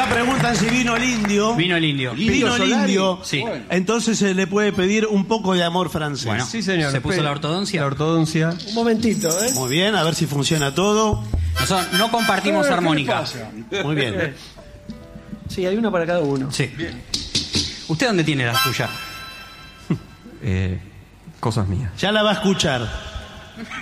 acá preguntan si vino el indio. Vino el indio. Vino el indio. Sí. Bueno. Entonces se le puede pedir un poco de amor francés. Bueno, Sí, señor. ¿se puso la ortodoncia? La ortodoncia. Un momentito, ¿eh? Muy bien, a ver si funciona todo. Nosotros no compartimos armónica. Muy bien. Sí, hay una para cada uno. Sí. ¿Usted dónde tiene la suya? Cosas mías. Ya la va a escuchar.